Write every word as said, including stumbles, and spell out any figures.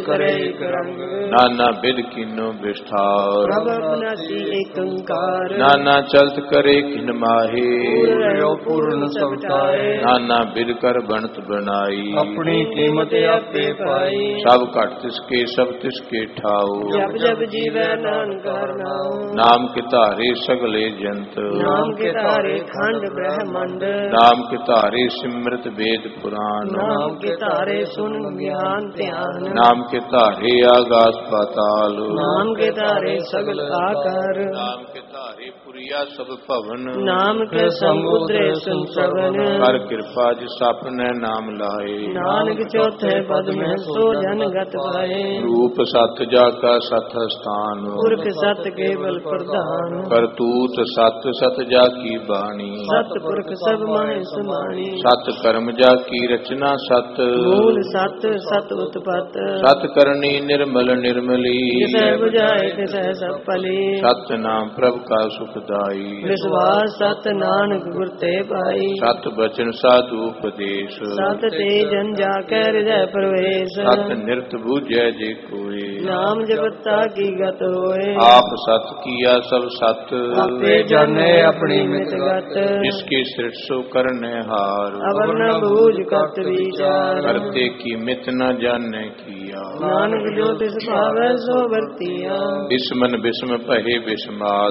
करे एक रंग। नाना बिद कीनो विष्ठार प्रभ अविनाशी एक अंकार। नाना चलत करे किन माहे पूर्ण सब ताए। नाना बिद कर बनत बनाई अपनी कीमत आपे पाई। सब घट तिसके सब तिसके ठाऊ जब जब जीवै नानक हर नाम। नाम के धारे सगले जंत नाम के तारे खंड ब्रह्मंड। नाम के धारे सिमृत वेद पुराण नाम के तारे सुन ज्ञान ध्यान। नाम के धारे आकाश पाताल नाम के तारे सगल आकार। नाम के धारे पुरिया सब भवन नाम के समुद्र संसवन। कर कृपा जिस अपने नाम लाए नानक चौथे पद में सो जन गत पाए। रूप सत जाका सत स्थान पुरख सत केवल प्रधान। करतूत सत सत जा की बाणी सत पुरख सब माहे समानी। सत कर्म जा की रचना सत मूल सत सत उत्पत। सत करनी निर्मल निर्मली जिसै बुझाए तिसै सब पली। सत नाम प्रभ का सुखदाई विश्वास सत नानक गुर ते पाई। सत बचन साधु उपदेश सत ते जन जाकै हृदय प्रवेश। सत निरत बूझै जे कोय नाम जपता की गत होए। आप सत किया सब सत आपे जाने अपनी मित गत। जिसके सृष्ट सो करने हार अवर न बूझ कत विचार। करते की मित न जाने किया नानक जो तिस भावै सो वर्तिया। बिस्मन बिस्म पहे बिस्मा